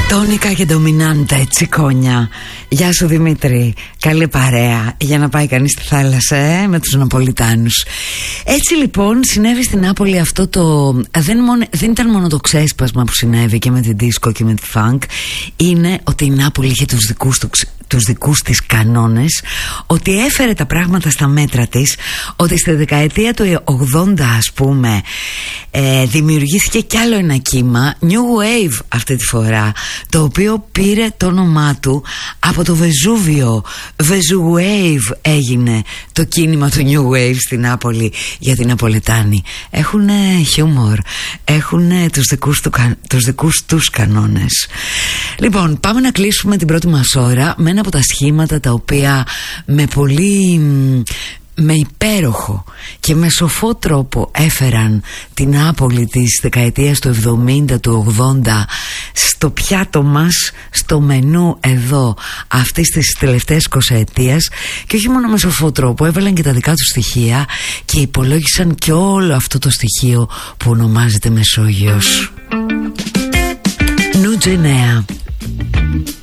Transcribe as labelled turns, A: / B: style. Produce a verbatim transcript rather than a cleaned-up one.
A: Τόνικα και ντομινάντα, τσικόνια. Γεια σου Δημήτρη, καλή παρέα για να πάει κανείς στη θάλασσα ε, με τους Ναπολιτάνους. Έτσι λοιπόν συνέβη στην Νάπολη αυτό το... Δεν, μόνο, δεν ήταν μόνο το ξέσπασμα που συνέβη και με την δίσκο και με τη φανκ. Είναι ότι η Νάπολη είχε τους δικούς του τους δικούς της κανόνες, ότι έφερε τα πράγματα στα μέτρα της, ότι στη δεκαετία του ογδόντα ας πούμε ε, δημιουργήθηκε κι άλλο ένα κύμα, New Wave αυτή τη φορά, το οποίο πήρε το όνομά του από το Βεζούβιο. Vesu Wave έγινε το κίνημα του New Wave στην Νάπολη για την Ναπολετάνη. Έχουν χιούμορ, έχουν τους δικούς, του, τους δικούς τους κανόνες. Λοιπόν, πάμε να κλείσουμε την πρώτη μας ώρα με ένα από τα σχήματα τα οποία με πολύ... με υπέροχο και με σοφό τρόπο έφεραν την Νάπολη της δεκαετίας του εβδομήντα, του ογδόντα στο πιάτο μας, στο μενού εδώ αυτής της τελευταίας εικοσαετίας, και όχι μόνο με σοφό τρόπο, έβαλαν και τα δικά τους στοιχεία και υπολόγισαν και όλο αυτό το στοιχείο που ονομάζεται Μεσόγειος. Νου Τζενέα.